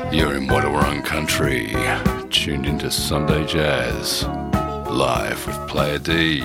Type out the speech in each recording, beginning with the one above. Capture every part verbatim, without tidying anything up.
You're in Wadawurrung Country, tuned into Sunday Jazz, live with Player D,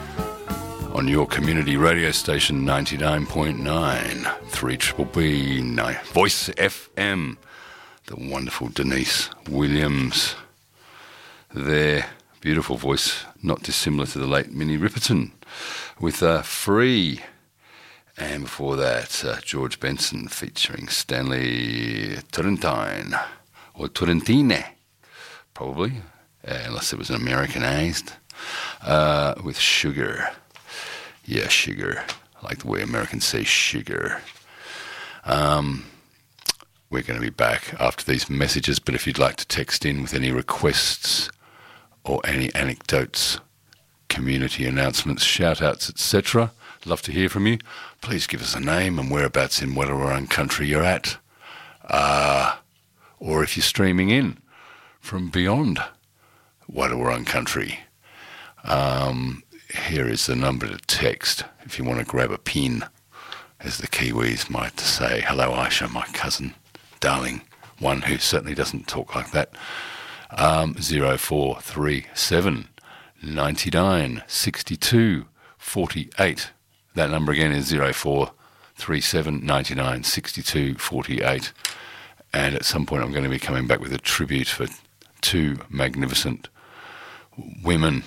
on your community radio station ninety-nine point nine, three B B, Voice F M, the wonderful Denise Williams. Their beautiful voice, not dissimilar to the late Minnie Riperton, with uh, Free. And before that, uh, George Benson featuring Stanley Turrentine, or Turrentine, probably, uh, unless it was an Americanized, uh, with Sugar. Yeah, Sugar. I like the way Americans say sugar. Um, we're going to be back after these messages, but if you'd like to text in with any requests or any anecdotes, community announcements, shout-outs, et cetera, love to hear from you. Please give us a name and whereabouts in Wadawurrung Country you're at. Uh, or if you're streaming in from beyond Wadawurrung Country, um, here is the number to text if you want to grab a pin, as the Kiwis might say. Hello, Aisha, my cousin, darling, one who certainly doesn't talk like that. Um, zero four three seven ninety-nine sixty-two forty-eight. That number again is zero four three seven ninety-nine sixty-two forty-eight. And at some point I'm going to be coming back with a tribute for two magnificent women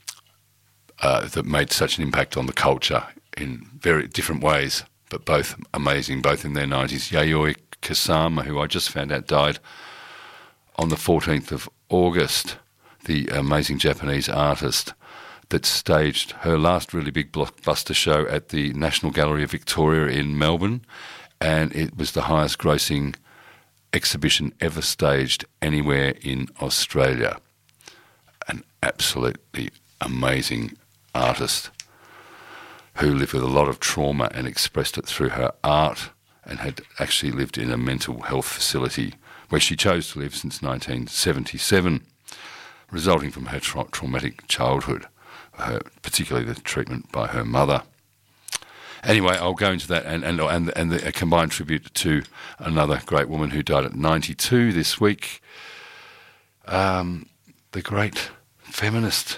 uh, that made such an impact on the culture in very different ways, but both amazing, both in their nineties. Yayoi Kusama, who I just found out died on the fourteenth of August, the amazing Japanese artist that staged her last really big blockbuster show at the National Gallery of Victoria in Melbourne, and it was the highest grossing exhibition ever staged anywhere in Australia. An absolutely amazing artist who lived with a lot of trauma and expressed it through her art, and had actually lived in a mental health facility where she chose to live since nineteen seventy-seven, resulting from her tra- traumatic childhood. Her, particularly the treatment by her mother. Anyway, I'll go into that and and and, and the, a combined tribute to another great woman who died at ninety-two this week, um, the great feminist,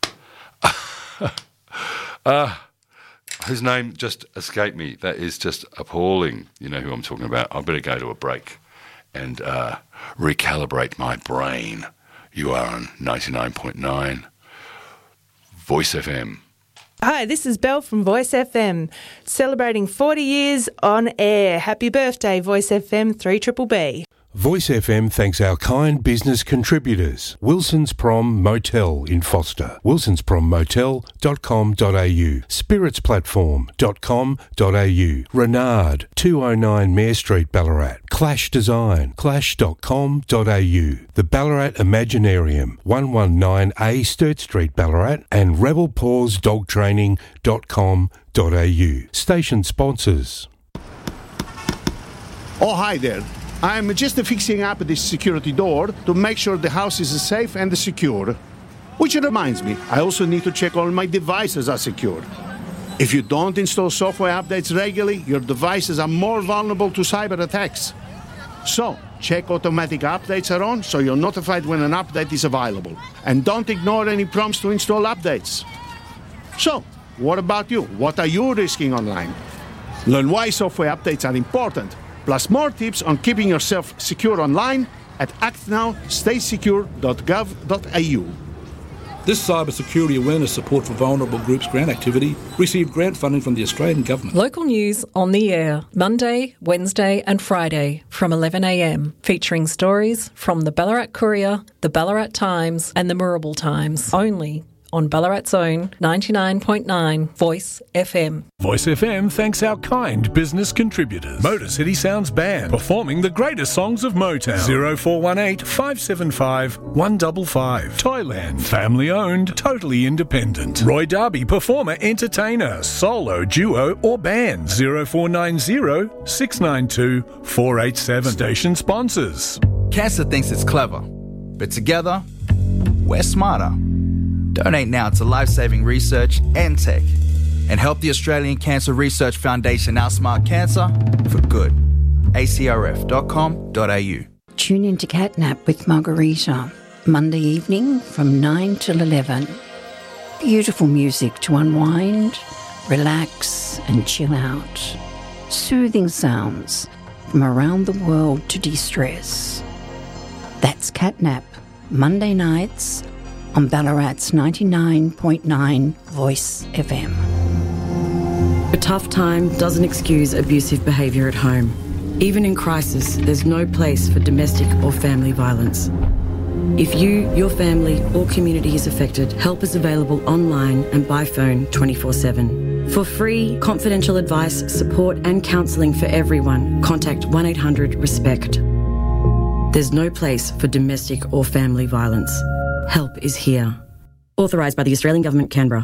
uh, whose name just escaped me. That is just appalling. You know who I'm talking about. I better go to a break and uh, recalibrate my brain. You are on ninety-nine point nine. Voice F M. Hi, this is Belle from Voice F M, celebrating forty years on air. Happy birthday, Voice F M three B B. Voice F M thanks our kind business contributors. Wilson's Prom Motel in Foster, wilsons prom motel dot com dot a u, spirits platform dot com dot a u, Renard, two oh nine Mare Street, Ballarat, Clash Design, clash dot com dot a u, the Ballarat Imaginarium, one nineteen A Sturt Street, Ballarat, and rebel paws dog training dot com dot a u. Station sponsors. Oh, hi there. I'm just fixing up this security door to make sure the house is safe and secure. Which reminds me, I also need to check all my devices are secure. If you don't install software updates regularly, your devices are more vulnerable to cyber attacks. So, check automatic updates are on so you're notified when an update is available. And don't ignore any prompts to install updates. So, what about you? What are you risking online? Learn why software updates are important, plus more tips on keeping yourself secure online at act now stay secure dot gov dot a u. This cybersecurity awareness support for vulnerable groups grant activity received grant funding from the Australian Government. Local news on the air, Monday, Wednesday and Friday from eleven a m, featuring stories from the Ballarat Courier, the Ballarat Times and the Moorabool Times, only on Ballarat's own ninety-nine point nine Voice F M. Voice F M thanks our kind business contributors. Motor City Sounds Band, performing the greatest songs of Motown. zero four one eight, five seven five, one five five. Toyland, family owned, totally independent. Roy Darby, performer, entertainer, solo, duo or band. zero four nine zero, six nine two, four eight seven. Station sponsors. Cancer thinks it's clever, but together, we're smarter. Donate now to life-saving research and tech, and help the Australian Cancer Research Foundation outsmart cancer for good. a c r f dot com dot a u. Tune in to Catnap with Margarita, Monday evening from nine till eleven. Beautiful music to unwind, relax and chill out. Soothing sounds from around the world to de-stress. That's Catnap, Monday nights on Ballarat's ninety-nine point nine Voice F M. A tough time doesn't excuse abusive behaviour at home. Even in crisis, there's no place for domestic or family violence. If you, your family or community is affected, help is available online and by phone twenty-four seven. For free, confidential advice, support and counselling for everyone, contact one eight hundred RESPECT. There's no place for domestic or family violence. Help is here. Authorised by the Australian Government, Canberra.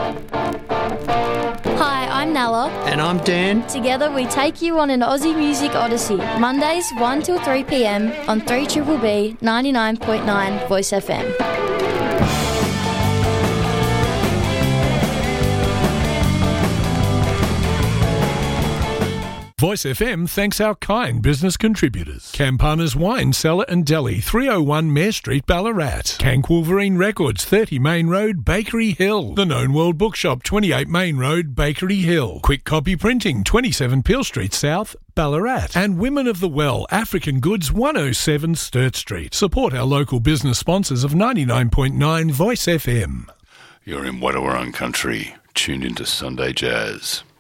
Hi, I'm Nella. And I'm Dan. Together we take you on an Aussie music odyssey. Mondays one till three p m on three B B B ninety-nine point nine Voice F M. Voice F M thanks our kind business contributors. Campana's Wine Cellar and Deli, three oh one Mare Street, Ballarat. Cank Wolverine Records, thirty Main Road, Bakery Hill. The Known World Bookshop, twenty-eight Main Road, Bakery Hill. Quick Copy Printing, twenty-seven Peel Street South, Ballarat. And Women of the Well, African Goods, one oh seven Sturt Street. Support our local business sponsors of ninety-nine point nine Voice F M. You're in Wadawurrung country, tuned into Sunday Jazz.